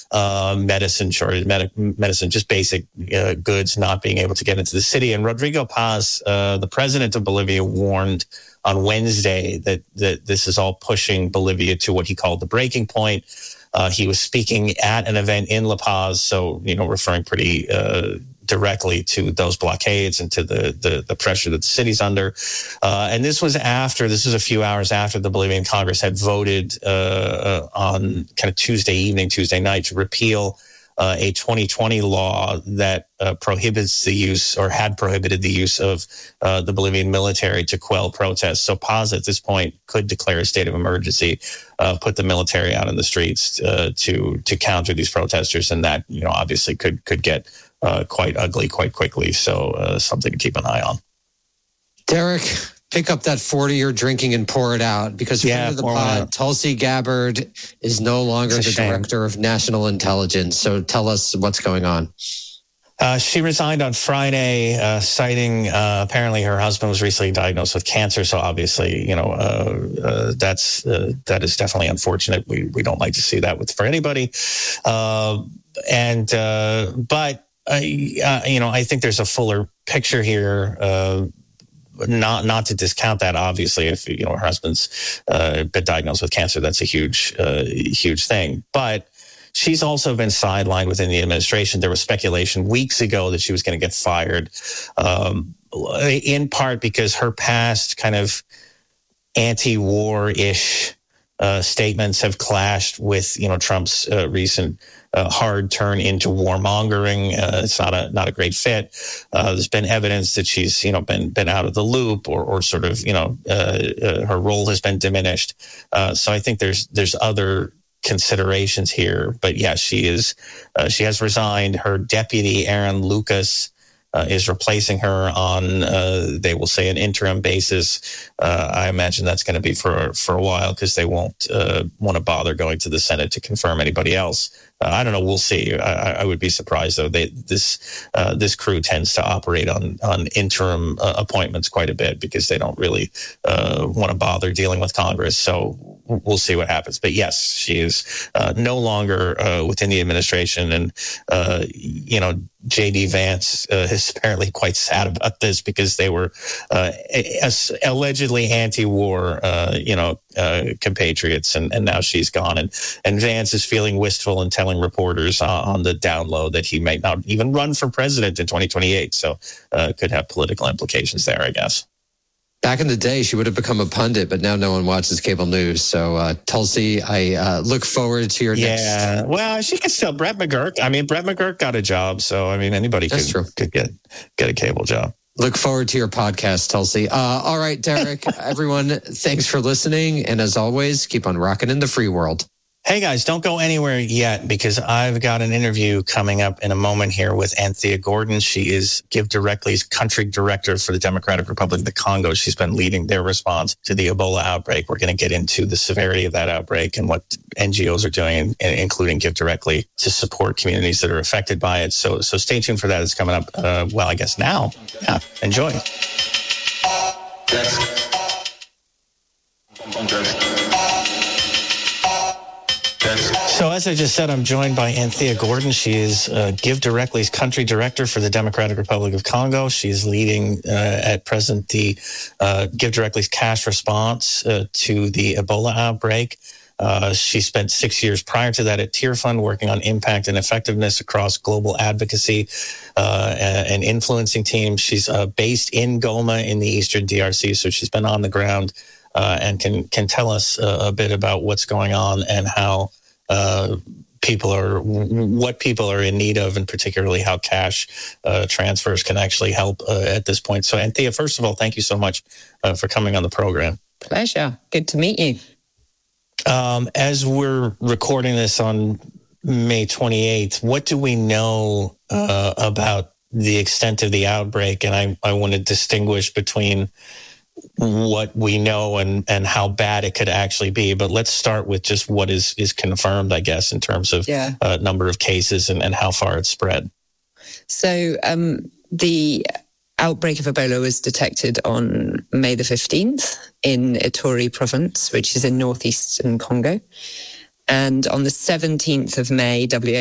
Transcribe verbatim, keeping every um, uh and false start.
uh, medicine shortage, med- medicine, just basic uh, goods not being able to get into the city. And Rodrigo Paz, uh, the president of Bolivia, warned on Wednesday that, that this is all pushing Bolivia to what he called the breaking point. Uh, he was speaking at an event in La Paz, so, you know, referring pretty uh, directly to those blockades and to the, the, the pressure that the city's under. Uh, and this was after, this was a few hours after the Bolivian Congress had voted uh, on kind of Tuesday evening, Tuesday night, to repeal uh, a twenty twenty law that uh, prohibits the use, or had prohibited the use of uh, the Bolivian military to quell protests. So Paz at this point could declare a state of emergency, uh, put the military out in the streets uh, to to counter these protesters, and that, you know, obviously could could get uh, quite ugly quite quickly. So uh, something to keep an eye on. Derek, pick up that forty you're drinking and pour it out, because friend yeah, of the pod, Tulsi Gabbard, is no longer the shame. director of national intelligence. So tell us what's going on. Uh, she resigned on Friday, uh, citing uh, apparently her husband was recently diagnosed with cancer. So obviously, you know, uh, uh, that's uh, that is definitely unfortunate. We we don't like to see that with for anybody. Uh, and uh, but uh, you know, I think there's a fuller picture here. Uh, Not not to discount that, obviously, if, you know, her husband's uh, been diagnosed with cancer, that's a huge, uh, huge thing. But she's also been sidelined within the administration. There was speculation weeks ago that she was going to get fired, um, in part because her past kind of anti-war-ish uh, statements have clashed with, you know, Trump's uh, recent Uh, hard turn into warmongering. Uh, it's not a not a great fit. Uh, there's been evidence that she's, you know, been been out of the loop, or or sort of, you know, uh, uh, her role has been diminished. Uh, so I think there's there's other considerations here. But yeah, she is uh, she has resigned. Her deputy, Aaron Lucas, Uh, is replacing her on, uh, they will say, an interim basis. Uh, I imagine that's going to be for for a while, because they won't uh, want to bother going to the Senate to confirm anybody else. Uh, I don't know. We'll see. I, I would be surprised, though. They, this uh, this crew tends to operate on on interim uh, appointments quite a bit, because they don't really uh, want to bother dealing with Congress. So we'll see what happens. But yes, she is uh, no longer uh, within the administration, and uh, you know, J D Vance uh, is apparently quite sad about this, because they were uh, allegedly anti-war, uh, you know, uh, compatriots, and, and now she's gone. And, and Vance is feeling wistful and telling reporters uh, on the down low that he might not even run for president in twenty twenty-eight. So uh, could have political implications there, I guess. Back in the day, she would have become a pundit, but now no one watches cable news. So, uh, Tulsi, I uh, look forward to your yeah, next... Yeah, well, she could still... Brett McGurk, I mean, Brett McGurk got a job, so, I mean, anybody could, could get get a cable job. Look forward to your podcast, Tulsi. Uh, all right, Derek, everyone, thanks for listening. And as always, keep on rocking in the free world. Hey, guys, don't go anywhere yet, because I've got an interview coming up in a moment here with Anthea Gordon. She is Give Directly's country director for the Democratic Republic of the Congo. She's been leading their response to the Ebola outbreak. We're going to get into the severity of that outbreak and what N G Os are doing, including Give Directly, to support communities that are affected by it. So so stay tuned for that. It's coming up, uh, well, I guess now. Yeah, enjoy. Yes. So as I just said, I'm joined by Anthea Gordon. She is uh, Give Directly's country director for the Democratic Republic of Congo. She is leading uh, at present the uh, Give Directly's cash response uh, to the Ebola outbreak. Uh, she spent six years prior to that at Tear Fund, working on impact and effectiveness across global advocacy uh, and influencing teams. She's uh, based in Goma in the eastern D R C, so she's been on the ground uh, and can can tell us uh, a bit about what's going on and how uh, people are, what people are in need of, and particularly how cash uh, transfers can actually help uh, at this point. So, Anthea, first of all, thank you so much uh, for coming on the program. Pleasure. Good to meet you. Um, as we're recording this on May twenty-eighth, what do we know uh, about the extent of the outbreak? And I, I want to distinguish between what we know and, and how bad it could actually be. But let's start with just what is, is confirmed, I guess, in terms of yeah. uh, number of cases and, and how far it's spread. So um, the outbreak of Ebola was detected on May the fifteenth in Ituri province, which is in northeastern Congo. And on the seventeenth of May, W